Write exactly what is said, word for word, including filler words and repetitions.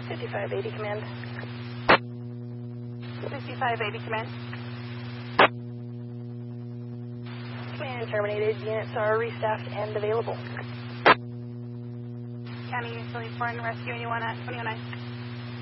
fifty-five eighty, command. fifty-five eighty, command. Command terminated. Units are restaffed and available. County Utility four and Rescue anyone at twenty oh nine.